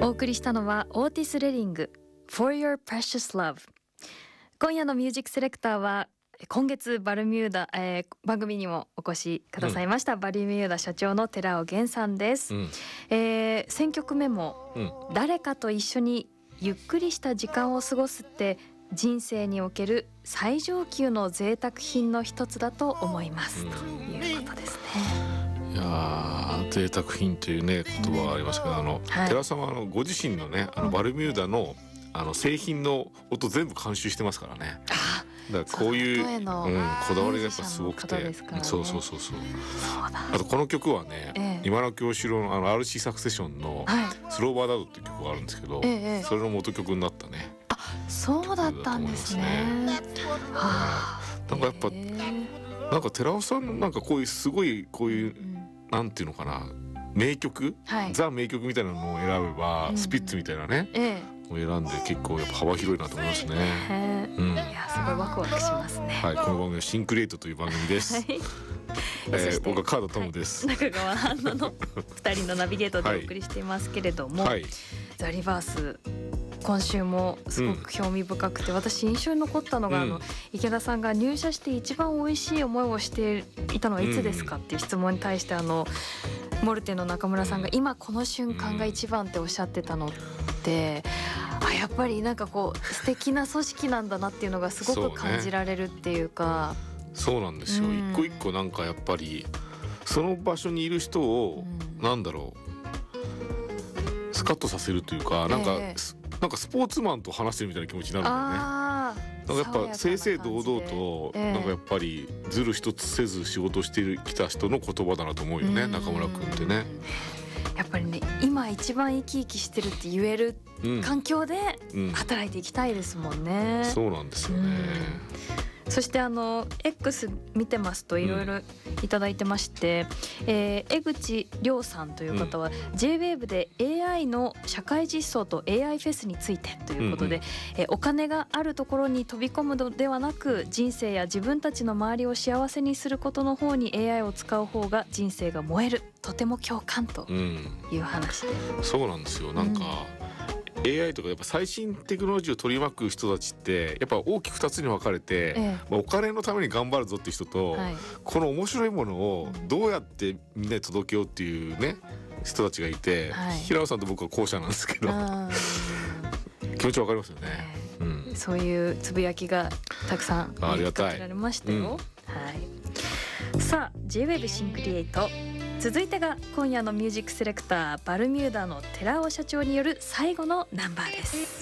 お送りしたのはオーティス・レディング For Your Precious Love。 今夜のミュージックセレクターは今月バルミューダ、番組にもお越しくださいました、バルミューダ社長の寺尾源さんです、選曲メモ、誰かと一緒にゆっくりした時間を過ごすって人生における最上級の贅沢品の一つだと思います、ということですね。 いや贅沢品というね言葉がありましたけど、寺さんはご自身のねバルミューダの製品の音全部監修してますからね。だからこういう、こだわりがやっぱすごくて、そうあとこの曲はね、今の京志郎のRC サクセションのスローバーダードっていう曲があるんですけど、それの元曲になったね。 そうだったんですね。 なんかやっぱなんか寺尾さんのなんかこういうすごいこういう、なんていうのかな、名曲、ザ名曲みたいなのを選べば、スピッツみたいなね、を選んで結構やっぱ幅広いなと思いますね。いやすごいワクワクしますね。 この番組はシンクレートという番組です。僕はカードトムです。 中川アンナの2人のナビゲートでお送りしていますけれども、ザ・リバース今週もすごく興味深くて、私印象に残ったのが、池田さんが入社して一番美味しい思いをしていたのはいつですかっていう質問に対して、モルテの中村さんが今この瞬間が一番っておっしゃってたのって、やっぱりなんかこう素敵な組織なんだなっていうのがすごく感じられるっていうか。 そうなんですよ、一個一個なんかやっぱりその場所にいる人を、なんだろう、スカッとさせるというか、なんかスポーツマンと話してるみたいな気持ちになるんだよね。なんかやっぱ正々堂々と、なんかやっぱりずる一つせず仕事してきた人の言葉だなと思うよね、中村君ってね。 やっぱりね、今一番生き生きしてるって言える環境で働いていきたいですもんね。 そうなんですよね。 そしてX 見てますといろいろいただいてまして、江口亮さんという方は、J-WAVE で AI の社会実装と AI フェスについてということで、お金があるところに飛び込むのではなく、人生や自分たちの周りを幸せにすることの方に AI を使う方が人生が燃える、とても共感という話で、 そうなんですよ。なんか、AI とかやっぱ最新テクノロジーを取り巻く人たちってやっぱ大きく2つに分かれて、お金のために頑張るぞっていう人と、この面白いものをどうやってみんなに届けようっていうね人たちがいて、平野さんと僕は後者なんですけど気持ち分かりますよね。 そういうつぶやきがたくさんかけられましたよ。さあ J-WAVE シンクリエイト、続いてが今夜のミュージックセレクターバルミューダの寺尾社長による最後のナンバーです。